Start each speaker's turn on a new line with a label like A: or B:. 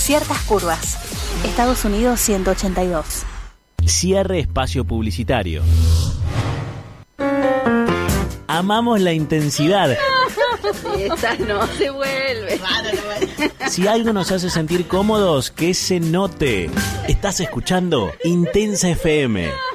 A: Ciertas curvas. Estados Unidos 182.
B: Cierre espacio publicitario. Amamos la intensidad.
C: Esta no se vuelve.
B: Si algo nos hace sentir cómodos, que se note. Estás escuchando Intensa FM.